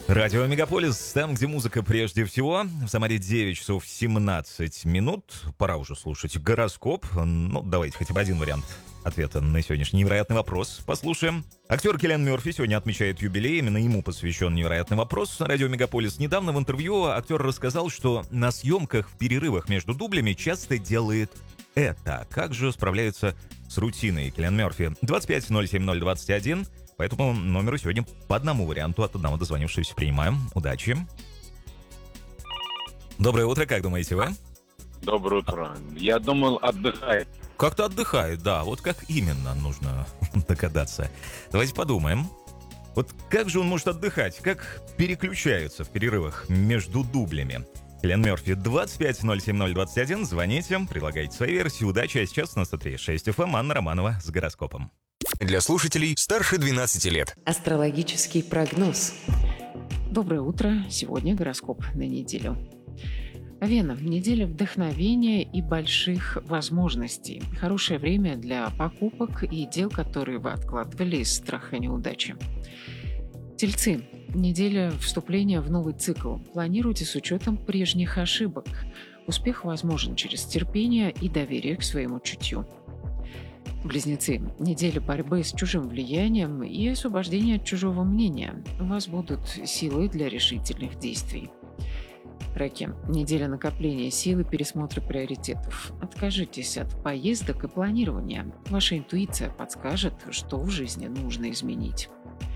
Радио Мегаполис, там, где музыка прежде всего. В Самаре 9 часов 17 минут. Пора уже слушать гороскоп. Ну, давайте хотя бы один вариант ответа на сегодняшний невероятный вопрос послушаем. Актер Киллиан Мёрфи сегодня отмечает юбилей. Именно ему посвящен невероятный вопрос. На Радио Мегаполис недавно в интервью актер рассказал, что на съемках в перерывах между дублями часто делает это. Как же справляется с рутиной Киллиан Мёрфи? 25-07-021. По этому номеру сегодня по одному варианту от одного дозвонившегося принимаем. Удачи. Доброе утро, как думаете вы? Доброе утро. Я думал, отдыхает. Как-то отдыхает, да. Вот как именно, нужно догадаться. Давайте подумаем. Вот как же он может отдыхать? Как переключаются в перерывах между дублями? Киллиан Мёрфи, 25-07-021. Звоните, предлагайте свои версии. Удачи. А сейчас на 103.6 FM Анна Романова с гороскопом. Для слушателей старше 12 лет. Астрологический прогноз. Доброе утро. Сегодня гороскоп на неделю. Вена. Неделя вдохновения и больших возможностей. Хорошее время для покупок и дел, которые вы откладывали из страха неудачи. Тельцы. Неделя вступления в новый цикл. Планируйте с учетом прежних ошибок. Успех возможен через терпение и доверие к своему чутью. Близнецы. Неделя борьбы с чужим влиянием и освобождения от чужого мнения. У вас будут силы для решительных действий. Раки. Неделя накопления сил и пересмотра приоритетов. Откажитесь от поездок и планирования. Ваша интуиция подскажет, что в жизни нужно изменить.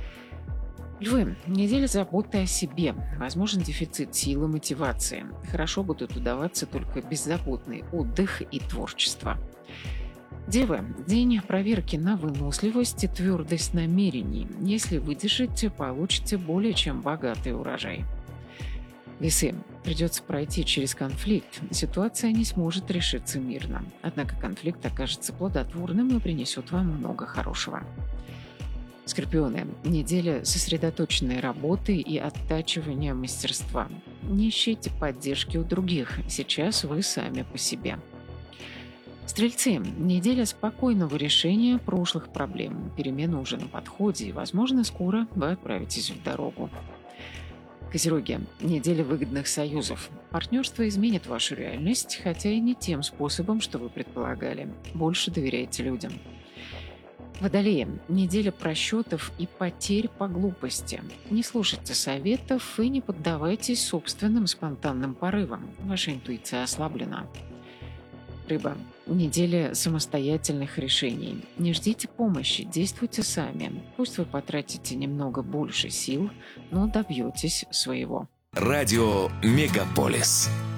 Львы. Неделя заботы о себе. Возможен дефицит сил и мотивации. Хорошо будут удаваться только беззаботный отдых и творчество. Девы. День проверки на выносливость и твердость намерений. Если выдержите, получите более чем богатый урожай. Весы. Придется пройти через конфликт. Ситуация не сможет решиться мирно. Однако конфликт окажется плодотворным и принесет вам много хорошего. Скорпионы. Неделя сосредоточенной работы и оттачивания мастерства. Не ищите поддержки у других. Сейчас вы сами по себе. Стрельцы. Неделя спокойного решения прошлых проблем. Перемены уже на подходе, и, возможно, скоро вы отправитесь в дорогу. Козероги. Неделя выгодных союзов. Партнерство изменит вашу реальность, хотя и не тем способом, что вы предполагали. Больше доверяйте людям. Водолеи. Неделя просчетов и потерь по глупости. Не слушайте советов и не поддавайтесь собственным спонтанным порывам. Ваша интуиция ослаблена. Рыба. Неделя самостоятельных решений. Не ждите помощи, действуйте сами. Пусть вы потратите немного больше сил, но добьетесь своего. Радио Мегаполис.